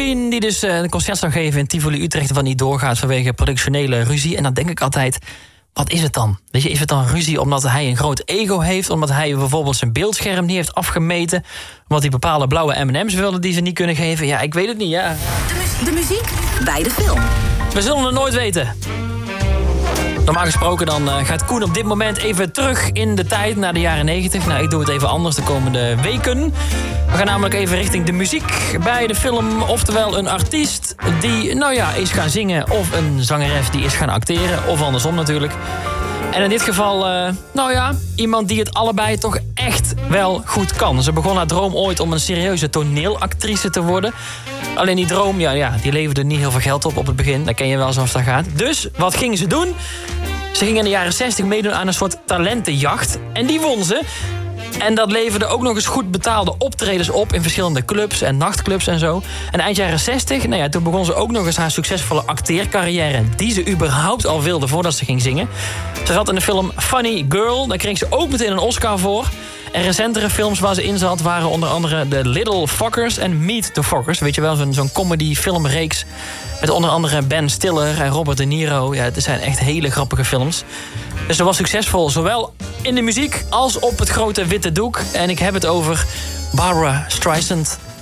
Queen, die dus een concert zou geven in Tivoli Utrecht, wat niet doorgaat vanwege productionele ruzie. En dan denk ik altijd, wat is het dan? Weet je, is het dan ruzie omdat hij een groot ego heeft, omdat hij bijvoorbeeld zijn beeldscherm niet heeft afgemeten, omdat hij bepaalde blauwe M&M's wilde die ze niet kunnen geven? Ja, ik weet het niet, ja. De muziek bij de film. We zullen het nooit weten. Normaal gesproken dan gaat Koen op dit moment even terug in de tijd naar de jaren 90. Nou, ik doe het even anders de komende weken. We gaan namelijk even richting de muziek bij de film. Oftewel een artiest die, nou ja, is gaan zingen, of een zangeres die is gaan acteren, of andersom natuurlijk. En in dit geval, nou ja, iemand die het allebei toch echt wel goed kan. Ze begon haar droom ooit om een serieuze toneelactrice te worden. Alleen die droom, ja, die leverde niet heel veel geld op het begin. Dat ken je wel zoals dat gaat. Dus, wat ging ze doen? Ze ging in de jaren 60 meedoen aan een soort talentenjacht. En die won ze. En dat leverde ook nog eens goed betaalde optredens op in verschillende clubs en nachtclubs en zo. En eind jaren 60, nou ja, toen begon ze ook nog eens haar succesvolle acteercarrière, die ze überhaupt al wilde voordat ze ging zingen. Ze zat in de film Funny Girl, daar kreeg ze ook meteen een Oscar voor. En recentere films waar ze in zat waren onder andere The Little Fockers en Meet the Fockers. Weet je wel, zo'n comedy filmreeks met onder andere Ben Stiller en Robert De Niro. Ja, het zijn echt hele grappige films. Dus ze was succesvol, zowel in de muziek als op het grote witte doek. En ik heb het over Barbra Streisand.